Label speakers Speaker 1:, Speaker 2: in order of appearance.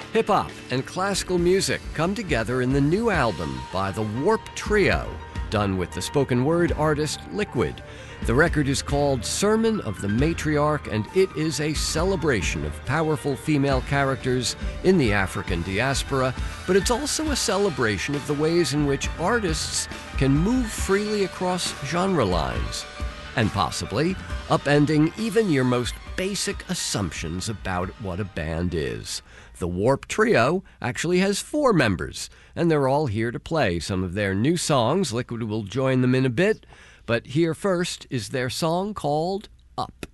Speaker 1: Hip-hop and classical music come together in the new album by the Warp Trio, done with the spoken word artist Liquid. The record is called Sermon of the Matriarch, and it is a celebration of powerful female characters in the African diaspora, but it's also a celebration of the ways in which artists can move freely across genre lines, and possibly upending even your most basic assumptions about what a band is. The Warp Trio actually has 4 members, and they're all here to play some of their new songs. Liquid will join them in a bit, but here first is their song called Up.